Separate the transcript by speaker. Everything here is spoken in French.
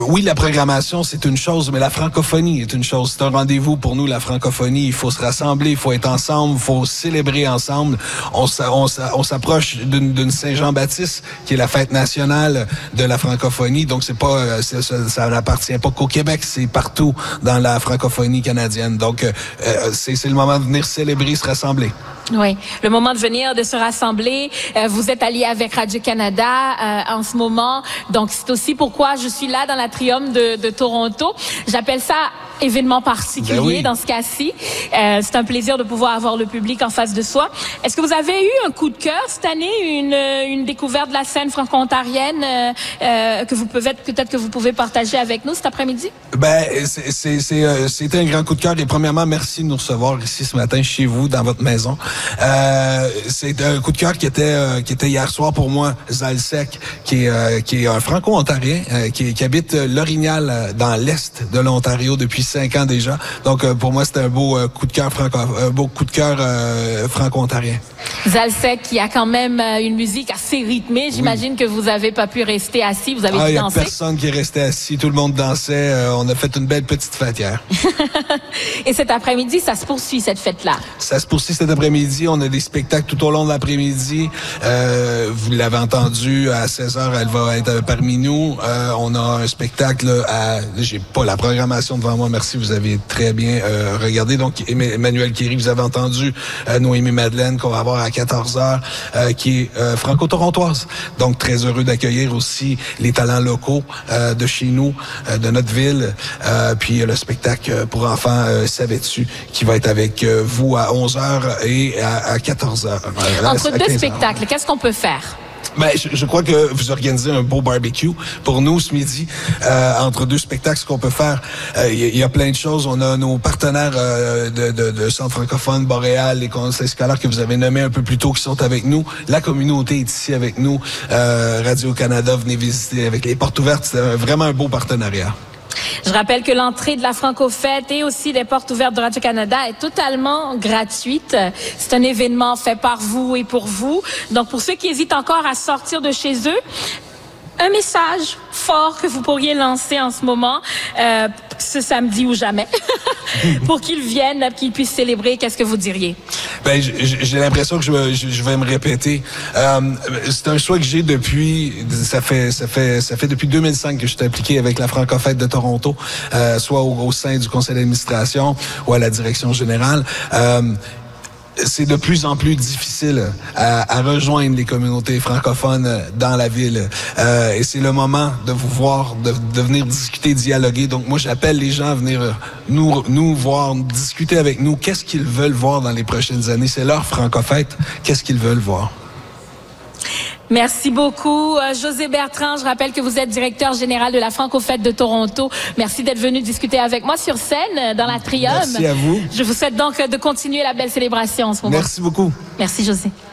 Speaker 1: Oui, la programmation, c'est une chose, mais la francophonie est une chose. C'est un rendez-vous pour nous, la francophonie. Il faut se rassembler, il faut être ensemble, il faut célébrer ensemble. On s'approche d'une Saint-Jean-Baptiste, qui est la fête nationale de la francophonie. Donc, ça n'appartient pas qu'au Québec, c'est partout dans la francophonie canadienne. Donc, c'est le moment de venir célébrer, se rassembler.
Speaker 2: Oui, le moment de venir, de se rassembler. Vous êtes allié avec Radio-Canada en ce moment. Donc, c'est aussi pourquoi je suis là dans l'Atrium de Toronto. J'appelle ça événement particulier dans ce cas-ci. C'est un plaisir de pouvoir avoir le public en face de soi. Est-ce que vous avez eu un coup de cœur cette année, une découverte de la scène franco-ontarienne que vous peut-être que vous pouvez partager avec nous cet après-midi? Ben,
Speaker 1: c'était un grand coup de cœur. Et premièrement, merci de nous recevoir ici ce matin chez vous, dans votre maison. C'est un coup de cœur qui était hier soir pour moi. Zalsec, qui est un franco-ontarien, qui habite l'Orignal dans l'est de l'Ontario depuis 5 ans déjà. Donc pour moi, c'était un beau coup de cœur franco-ontarien.
Speaker 2: Zalsec, qui a quand même une musique assez rythmée. J'imagine que vous n'avez pas pu rester assis. Vous avez dû danser.
Speaker 1: Il n'y a personne qui est resté assis. Tout le monde dansait. On a fait une belle petite fête hier.
Speaker 2: Et cet après-midi, ça se poursuit, cette fête-là?
Speaker 1: Ça se poursuit cet après-midi. On a des spectacles tout au long de l'après-midi. Vous l'avez entendu, à 16h, elle va être parmi nous. On a un spectacle j'ai pas la programmation devant moi, merci, vous avez très bien regardé. Donc, Emmanuel Kéry, vous avez entendu Noémie Madeleine, qu'on va avoir à 14h, qui est franco-torontoise. Donc, très heureux d'accueillir aussi les talents locaux de chez nous, de notre ville. Puis, le spectacle pour enfants, Savais-tu, qui va être avec vous à 11h et à 14h.
Speaker 2: Entre deux spectacles, qu'est-ce qu'on peut faire?
Speaker 1: Ben, je crois que vous organisez un beau barbecue pour nous ce midi. Entre deux spectacles, ce qu'on peut faire, il y a plein de choses. On a nos partenaires de Centre francophone, Boréal, les conseils scolaires que vous avez nommés un peu plus tôt qui sont avec nous. La communauté est ici avec nous. Radio-Canada, venez visiter avec les portes ouvertes. C'est vraiment un beau partenariat.
Speaker 2: Je rappelle que l'entrée de la Franco-Fête et aussi des portes ouvertes de Radio-Canada est totalement gratuite. C'est un événement fait par vous et pour vous. Donc, pour ceux qui hésitent encore à sortir de chez eux, un message fort que vous pourriez lancer en ce moment, ce samedi ou jamais, pour qu'ils viennent, qu'ils puissent célébrer, qu'est-ce que vous diriez?
Speaker 1: Ben, j'ai l'impression que je vais me répéter. C'est un choix que j'ai depuis, ça fait depuis 2005 que je suis impliqué avec la Franco-Fête de Toronto, soit au sein du conseil d'administration ou à la direction générale. C'est de plus en plus difficile à rejoindre les communautés francophones dans la ville. Et c'est le moment de vous voir, de venir discuter, dialoguer. Donc moi, j'appelle les gens à venir nous voir, discuter avec nous. Qu'est-ce qu'ils veulent voir dans les prochaines années? C'est leur Franco-Fête. Qu'est-ce qu'ils veulent voir?
Speaker 2: Merci beaucoup, José Bertrand. Je rappelle que vous êtes directeur général de la Franco-Fête de Toronto. Merci d'être venu discuter avec moi sur scène dans l'Atrium.
Speaker 1: Merci à vous.
Speaker 2: Je vous souhaite donc de continuer la belle célébration en ce moment.
Speaker 1: Merci beaucoup.
Speaker 2: Merci, José.